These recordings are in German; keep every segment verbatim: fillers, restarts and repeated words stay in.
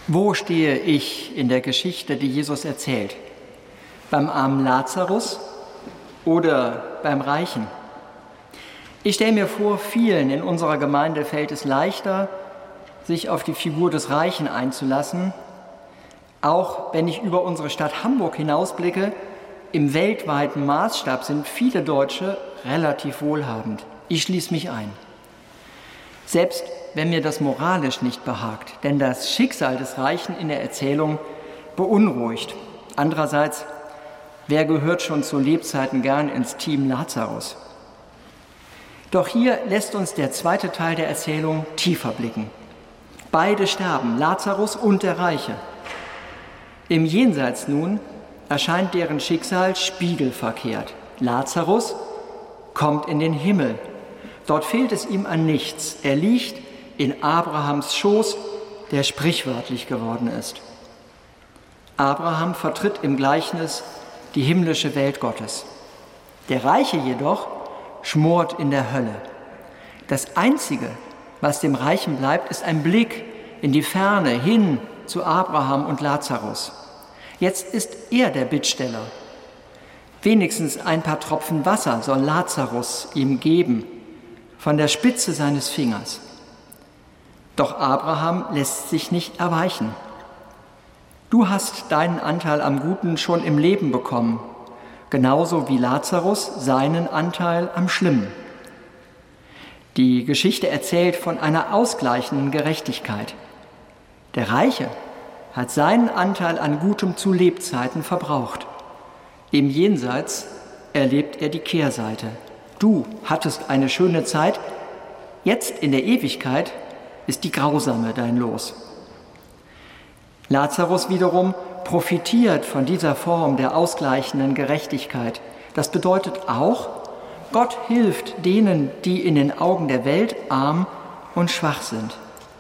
Wo stehe ich in der Geschichte, die Jesus erzählt? Beim armen Lazarus oder beim Reichen? Ich stelle mir vor, vielen in unserer Gemeinde fällt es leichter, sich auf die Figur des Reichen einzulassen, auch wenn ich über unsere Stadt Hamburg hinausblicke. Im weltweiten Maßstab sind viele Deutsche relativ wohlhabend. Ich schließe mich ein. Selbst wenn mir das moralisch nicht behagt, denn das Schicksal des Reichen in der Erzählung beunruhigt. Andererseits, wer gehört schon zu Lebzeiten gern ins Team Lazarus? Doch hier lässt uns der zweite Teil der Erzählung tiefer blicken. Beide sterben, Lazarus und der Reiche. Im Jenseits nun erscheint deren Schicksal spiegelverkehrt. Lazarus kommt in den Himmel. Dort fehlt es ihm an nichts. Er liegt in Abrahams Schoß, der sprichwörtlich geworden ist. Abraham vertritt im Gleichnis die himmlische Welt Gottes. Der Reiche jedoch schmort in der Hölle. Das Einzige, was dem Reichen bleibt, ist ein Blick in die Ferne hin zu Abraham und Lazarus. Jetzt ist er der Bittsteller. Wenigstens ein paar Tropfen Wasser soll Lazarus ihm geben, von der Spitze seines Fingers. Doch Abraham lässt sich nicht erweichen. Du hast deinen Anteil am Guten schon im Leben bekommen, genauso wie Lazarus seinen Anteil am Schlimmen. Die Geschichte erzählt von einer ausgleichenden Gerechtigkeit. Der Reiche hat seinen Anteil an Gutem zu Lebzeiten verbraucht. Im Jenseits erlebt er die Kehrseite. Du hattest eine schöne Zeit, jetzt in der Ewigkeit ist die grausame dein Los. Lazarus wiederum profitiert von dieser Form der ausgleichenden Gerechtigkeit. Das bedeutet auch, Gott hilft denen, die in den Augen der Welt arm und schwach sind.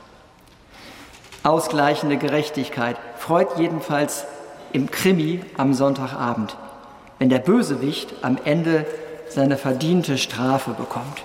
Ausgleichende Gerechtigkeit freut jedenfalls im Krimi am Sonntagabend, wenn der Bösewicht am Ende seine verdiente Strafe bekommt.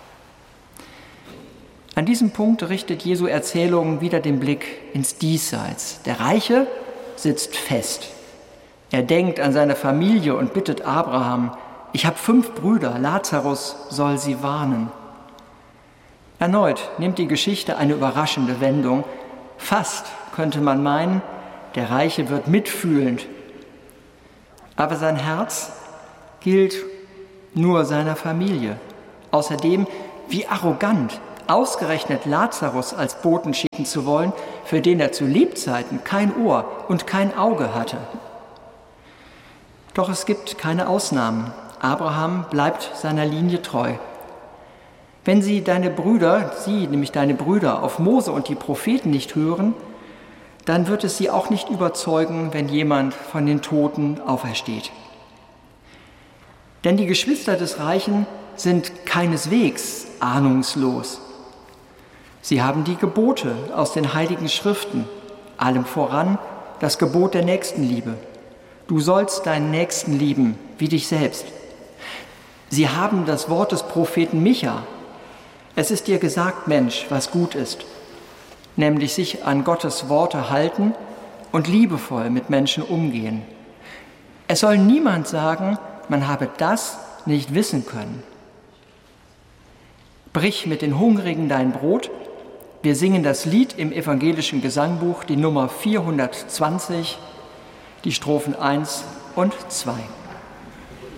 An diesem Punkt richtet Jesu Erzählung wieder den Blick ins Diesseits. Der Reiche sitzt fest. Er denkt an seine Familie und bittet Abraham: Ich habe fünf Brüder, Lazarus soll sie warnen. Erneut nimmt die Geschichte eine überraschende Wendung. Fast könnte man meinen, der Reiche wird mitfühlend. Aber sein Herz gilt nur seiner Familie. Außerdem, wie arrogant, ausgerechnet Lazarus als Boten schicken zu wollen, für den er zu Lebzeiten kein Ohr und kein Auge hatte. Doch es gibt keine Ausnahmen. Abraham bleibt seiner Linie treu. Wenn sie deine Brüder, sie, nämlich deine Brüder, auf Mose und die Propheten nicht hören, dann wird es sie auch nicht überzeugen, wenn jemand von den Toten aufersteht. Denn die Geschwister des Reichen sind keineswegs ahnungslos. Sie haben die Gebote aus den Heiligen Schriften, allem voran das Gebot der Nächstenliebe. Du sollst deinen Nächsten lieben wie dich selbst. Sie haben das Wort des Propheten Micha. Es ist dir gesagt, Mensch, was gut ist, nämlich sich an Gottes Worte halten und liebevoll mit Menschen umgehen. Es soll niemand sagen, man habe das nicht wissen können. Brich mit den Hungrigen dein Brot. Wir singen das Lied im evangelischen Gesangbuch, die Nummer vierhundertzwanzig, die Strophen eins und zwei.